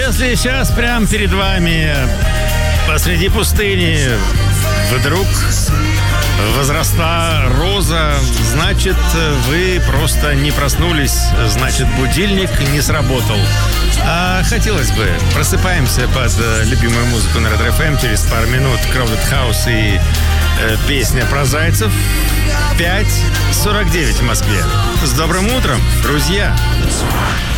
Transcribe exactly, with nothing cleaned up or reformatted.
Если сейчас прямо перед вами посреди пустыни вдруг возросла роза, значит, вы просто не проснулись, значит, будильник не сработал. А хотелось бы. Просыпаемся под любимую музыку на Red эф эм. Через пару минут Crowded House и э, песня про зайцев. пять сорок девять в Москве. С добрым утром, друзья!